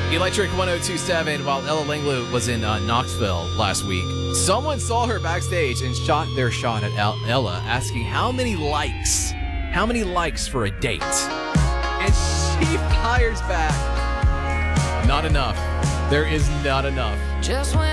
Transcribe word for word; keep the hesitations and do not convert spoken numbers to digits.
Electric one oh two point seven, while Ella Langlo was in uh, Knoxville last week, someone saw her backstage and shot their shot at El- Ella, asking how many likes, how many likes for a date. And she fires back, not enough. There is not enough. Just when